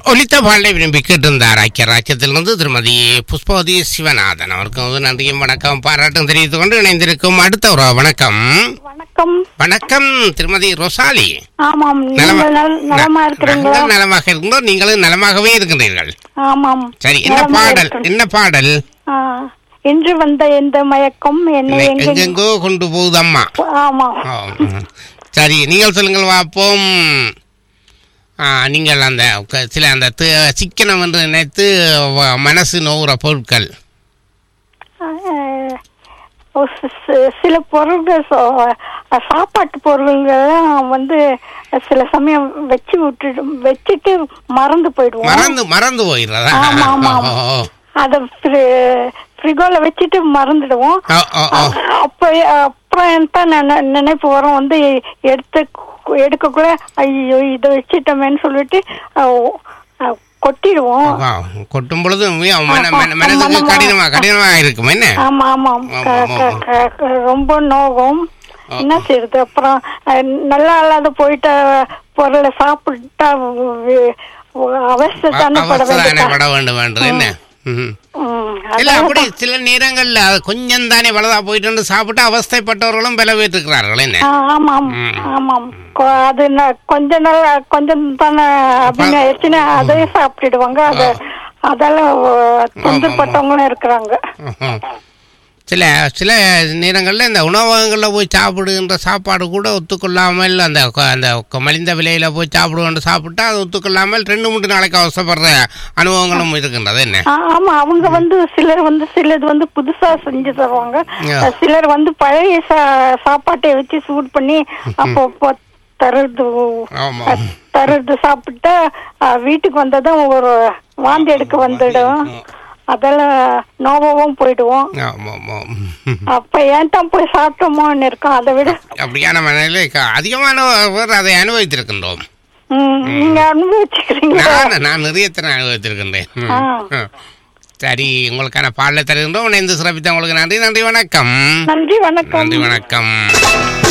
ஒலித்த பாடலை விரும்பி கேட்டிருந்தார் ஐக்கிய ராஜ்யத்திலிருந்து திருமதி புஷ்பவதி சிவநாதன். அவருக்கு வந்து நன்றியும் வணக்கம் பாராட்டும் தெரிவித்துக் கொண்டு இணைந்திருக்கும் அடுத்த ஒரு வணக்கம். வணக்கம். வணக்கம் திருமதி ரொசாலி. ஆமாம், நலமா இருக்கிறீங்களா? நலமாக இருக்கிறோம், நீங்களும் நலமாகவே இருக்கின்றீர்கள். ஆமாம். சரி, என்ன பாடல்? இன்று வந்த எந்த மயக்கம் என்னை எங்கெங்கோ கொண்டு போகுது அம்மா. ஆமா. சரி, நீங்கள் சொல்லுங்கள் பார்ப்போம். நீங்கள் அந்த சில அந்த சிக்கனம் என்று நினைத்து மனசு நோவுற பொருட்கள், சில பொருள்கள், சாப்பாட்டு பொருள்கள் வந்து சில சமயம் வச்சுட்டு மறந்து போயிடுவோம். மறந்து போயிடுறதா? அத ஃப்ரிகோல வச்சுட்டு மறந்துடுவோம். அப்புறம் தான் நினைப்பு வரும், வந்து எடுக்க கூட ஐயோ இதை வச்சுட்டோமேன்னு சொல்லிட்டு கொட்டிடுவோம். கொட்டும் பொழுது மனதுக்கு கடினமா இருக்கும். என்ன? ஆமா ஆமாம், ரொம்ப நோகும். என்ன செய்யுது? அப்புறம் நல்லா இல்லாத போயிட்ட பொருளை சாப்பிட்டா அவஸ்தை தானே பட வேண்டும். என்ன இல்ல, அப்படி சில நேரங்கள்ல கொஞ்சம் தானே வலதா போயிட்டு சாப்பிட்டு அவஸ்தைப்பட்டவர்களும் பலவேற்று இருக்கிறார்கள். என்ன? ஆமாம் ஆமாம், அது கொஞ்சம் தானே அப்படின்னு ஆயிடுச்சுன்னா அதே சாப்பிட்டுடுவாங்க. அதெல்லாம் தொந்தப்பட்டவங்களும் இருக்கிறாங்க. சில நேரங்களில் இந்த உணவகங்களில் போய் சாப்பிடுகின்ற சாப்பாடு கூட ஒத்துக்கொள்ளாமல் அந்த மலிந்த விலையில் போய் சாப்பிட்டா அது ஒத்துக்கொள்ளாமல் 2-3 நாளைக்கு அவசரப்படுற அனுபவங்களும் இருக்கின்றது. என்ன? ஆமா, அவங்க வந்து சிலது வந்து புதுசா செஞ்சு தருவாங்க. சிலர் வந்து பழைய சாப்பாட்டை வச்சு சூட் பண்ணி அப்போ தருது சாப்பிட்டா வீட்டுக்கு வந்ததும் ஒரு வாந்தி எடுக்க வந்துடும். அதெல்லாம் நோவும் போயிடுவோம். அப்ப ஏன் தான் போய் சாப்பிட்டோமோன்னு இருக்கும். அதை விட அப்படியான மனநிலை அதிகமானவர் அதை அனுபவித்திருக்கின்றோம். நீங்க அனுபவிச்சுக்கிறீங்க? நான் நிறைய அனுபவித்திருக்கின்றேன். சரி, உங்களுக்கான பாடலை தருகின்றோம். இணைந்து சிறப்பித்த உங்களுக்கு நன்றி. நன்றி, வணக்கம். நன்றி, வணக்கம். நன்றி, வணக்கம்.